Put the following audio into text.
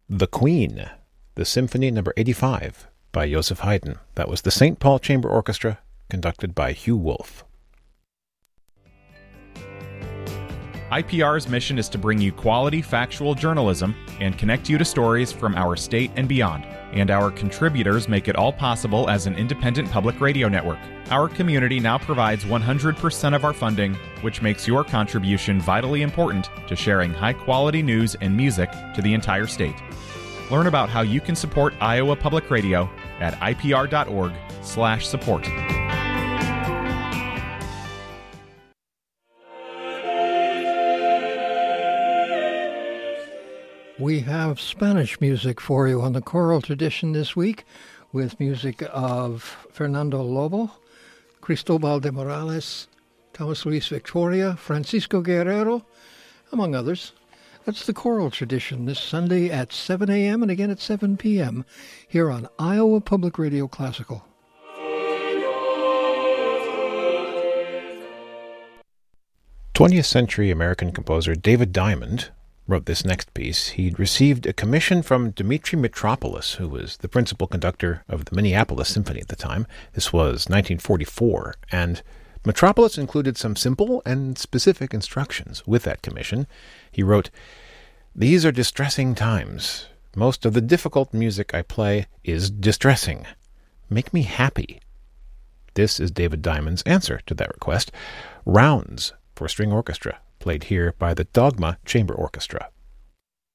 The Queen, the Symphony No. 85 by Joseph Haydn. That was the St. Paul Chamber Orchestra, conducted by Hugh Wolf. IPR's mission is to bring you quality, factual journalism and connect you to stories from our state and beyond. And our contributors make it all possible as an independent public radio network. Our community now provides 100% of our funding, which makes your contribution vitally important to sharing high-quality news and music to the entire state. Learn about how you can support Iowa Public Radio at ipr.org/support. We have Spanish music for you on the choral tradition this week, with music of Fernando Lobo, Cristobal de Morales, Thomas Luis Victoria, Francisco Guerrero, among others. That's the choral tradition this Sunday at 7 a.m. and again at 7 p.m. here on Iowa Public Radio Classical. Twentieth-century American composer David Diamond wrote this next piece. He'd received a commission from Dmitri Mitropoulos, who was the principal conductor of the Minneapolis Symphony at the time. This was 1944, and Mitropoulos included some simple and specific instructions with that commission. He wrote, "These are distressing times. Most of the difficult music I play is distressing. Make me happy." This is David Diamond's answer to that request. Rounds for string orchestra, played here by the Dogma Chamber Orchestra.